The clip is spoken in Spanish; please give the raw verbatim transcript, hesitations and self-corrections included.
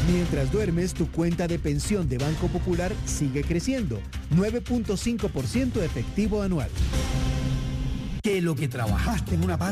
Mientras duermes, tu cuenta de pensión de Banco Popular sigue creciendo, nueve punto cinco por ciento efectivo anual. Que lo que trabajaste en una